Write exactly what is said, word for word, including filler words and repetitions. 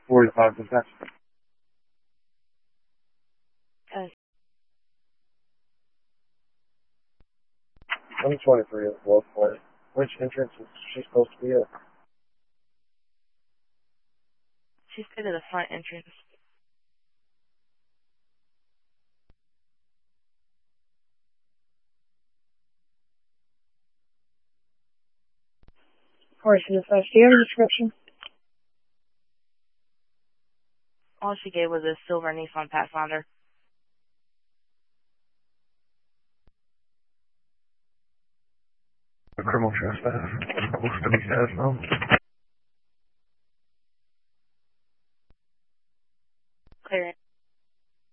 forty-five percent. Okay. I'm twenty-three at the low point. Which entrance is she supposed to be at? She's to the front entrance. Horse in the flesh. Do you have a description? All she gave was a silver Nissan Pathfinder. A criminal trespass. Supposed to be as no.